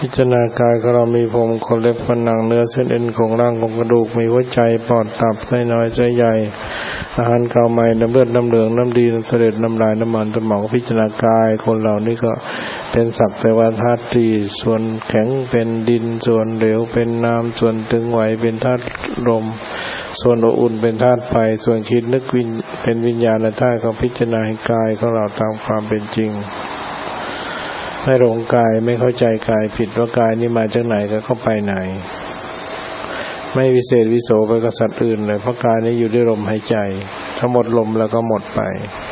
พิจารณากายของเรามีผมขนเล็บฟันหนังเนื้อเส้นเอ็นของร่างของกระดูกมีหัวใจปอดตับไส้น้อยไส้ใหญ่อาหารเก่าใหม่น้ำเลือดน้ำเหลืองน้ำดีน้ำเสด็จน้ำลายน้ำมันสมองพิจารณากายคนเรานี่ก็เป็นสักแต่ว่าธาตุสี่ส่วนแข็งเป็นดินส่วนเหลวเป็นน้ำส่วนตึงไหวเป็นธาตุลมส่วนอบอุ่นเป็นธาตุไฟส่วนคิดนึกเป็นวิญญาณธาตุเขาพิจารณาให้กายของเราตามความเป็นจริงไม่หลงกายไม่เข้าใจกายผิดว่ากายนี้มาจากไหนก็เข้าไปไหนไม่วิเศษวิโสไปกับสัตว์อื่นเลยเพราะกายนี้อยู่ด้วยลมหายใจถ้าหมดลมแล้วก็หมดไป